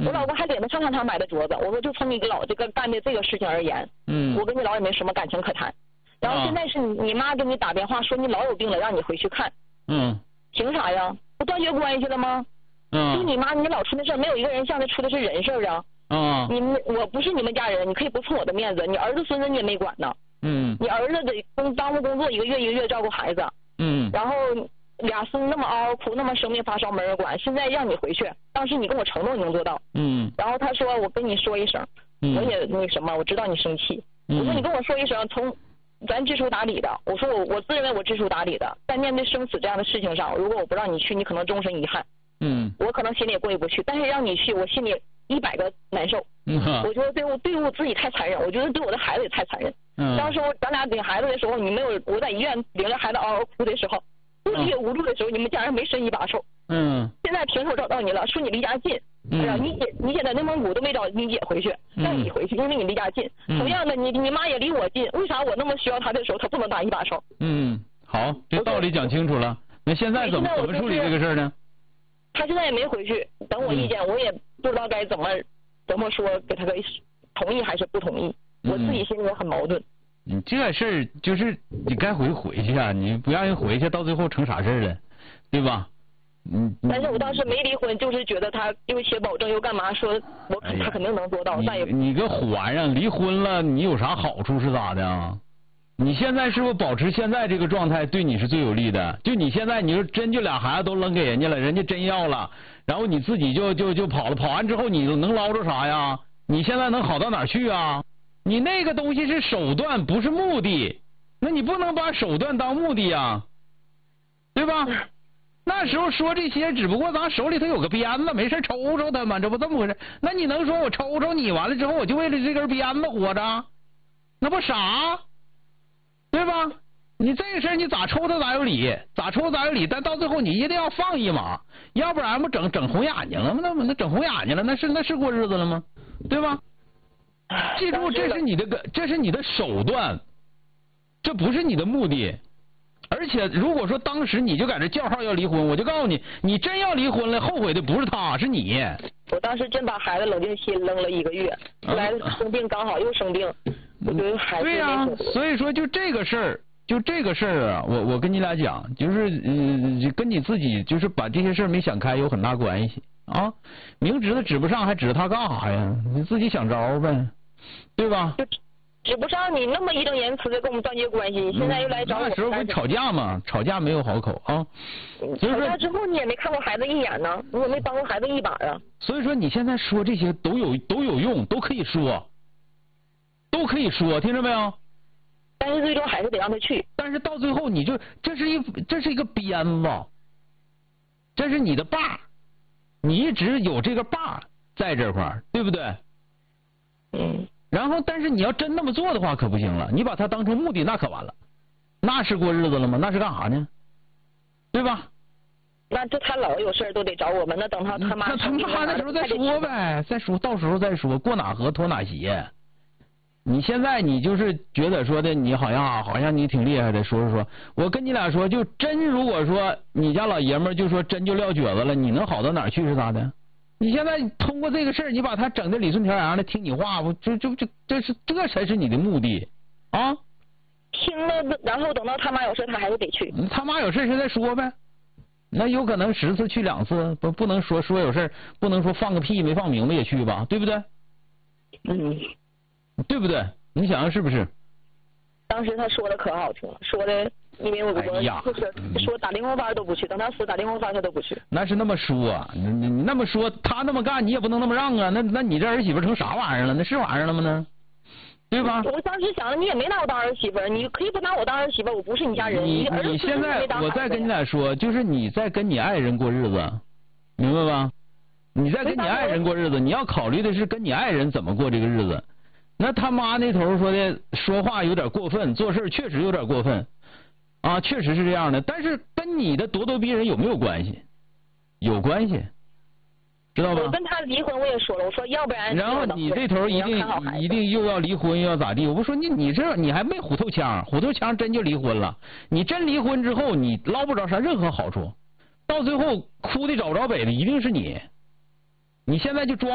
我老公还领着上他买的镯子，我说就从你老这个干的这个事情而言，我跟你老也没什么感情可谈。然后现在是你妈给你打电话说你老有病了，让你回去看。凭啥呀？不断绝关系了吗？就你妈你老出那事儿，没有一个人像这出的是人事儿啊。我不是你们家人，你可以不蹭我的面子，你儿子孙子你也没管呢。你儿子得耽误工作，一个月照顾孩子。然后俩孙子那么嗷嗷哭，那么生病发烧没人管，现在让你回去，当时你跟我承诺你能做到。然后他说我跟你说一声，我也那什么，我知道你生气。我说你跟我说一声，从咱知书达理的，我说我自认为我知书达理的，在面对生死这样的事情上，如果我不让你去，你可能终身遗憾。我可能心里也过意不去，但是让你去，我心里100个难受。我觉得对我自己太残忍，我觉得对我的孩子也太残忍。当时咱俩领孩子的时候，你没有，我在医院领着孩子嗷嗷哭的时候，特别无助的时候，你们家人没伸一把手。现在平手找到你了，说你离家近。哎呀，你姐在内蒙古都没找你姐回去，让你回去，因为你离家近。同样的，你妈也离我近，为啥我那么需要她的时候，她不能搭一把手？ 好，这道理讲清楚了。那现在怎么处理这个事呢？ 他现在也没回去，等我意见，我也不知道该怎么说，给他个同意还是不同意，我自己心里也很矛盾。 你这事儿就是你该回去啊，你不让人回去，到最后成啥事了，对吧？ 但是我当时没离婚，就是觉得他又写保证又干嘛，说他肯定能做到。 你个虎玩意儿，离婚了你有啥好处是咋的啊？你现在是不是保持现在这个状态对你是最有利的？就你现在你说真就俩孩子都扔给人家了，人家真要了，然后你自己就跑了，跑完之后你能捞着啥呀？你现在能好到哪儿去啊？你那个东西是手段不是目的，那你不能把手段当目的呀，对吧？那时候说这些只不过咱手里头有个鞭子，没事抽抽他嘛，这不这么回事？那你能说我抽抽你完了之后我就为了这根鞭子活着？那不傻？对吧？你这个事儿你咋抽他咋有理，咋抽咋有理，但到最后你一定要放一马，要不然不整红眼睛了吗？那整红眼睛了，那是过日子了吗？对吧？记住，这是你的手段，这不是你的目的。而且如果说当时你就在这叫号要离婚，我就告诉你，你真要离婚了，后悔的不是他，是你。 我当时真把孩子冷静期扔了1个月，后来生病刚好又生病，我觉得孩子对呀，所以说就这个事儿啊，我跟你俩讲，就是跟你自己就是把这些事儿没想开有很大关系啊。明知道指不上还指他干啥呀？你自己想招呗，对吧？ 指不上你那么义正言辞的跟我们断绝关系，你现在又来找我。 那时候不吵架嘛，吵架没有好口啊。 吵架之后你也没看过孩子一眼呢，你也没帮过孩子一把啊。 所以说你现在说这些都有用，都可以说，听着没有？ 但是最终还是得让他去。 但是到最后你就这是一个鞭子，这是你的把，你一直有这个把在这块儿，对不对？然后，但是你要真那么做的话，可不行了。你把它当成目的，那可完了。那是过日子了吗？那是干啥呢？对吧？ 那这他老有事都得找我们，那等他妈那时候再说呗，到时候再说，过哪河脱哪鞋。你现在你就是觉得说的，你好像你挺厉害的，说。我跟你俩说，就真如果说你家老爷们就说真就撂蹶子了，你能好到哪儿去是咋的？你现在通过这个事儿，你把他整的理顺条洋的，听你话不？这才是你的目的啊！ 听了，然后等到他妈有事，他还是得去。 他妈有事现在说呗，那有可能10次去2次，不能说有事，不能说放个屁没放明白也去吧，对不对？对不对？你想想是不是？ 当时他说的可好听了，说的。因为我就是说打离婚班都不去，等他死打离婚班他都不去。 那是那么说，你那么说，他那么干，你也不能那么让啊。那你这儿媳妇成啥玩意儿了？那是玩意儿了吗？呢？对吧？ 我当时想，你也没拿我当儿媳妇，你可以不拿我当儿媳妇，我不是你家人。 你现在我再跟你俩说，就是你在跟你爱人过日子，明白吧？你在跟你爱人过日子，你要考虑的是跟你爱人怎么过这个日子。那他妈那头说的说话有点过分，做事确实有点过分。啊，确实是这样的，但是跟你的咄咄逼人有没有关系？有关系，知道吧？ 我跟他离婚，我也说了，我说要不然。 然后你这头一定又要离婚又要咋地？我不说你这你还没虎头枪真就离婚了。你真离婚之后，你捞不着啥任何好处，到最后哭的找不着北的一定是你。你现在就装。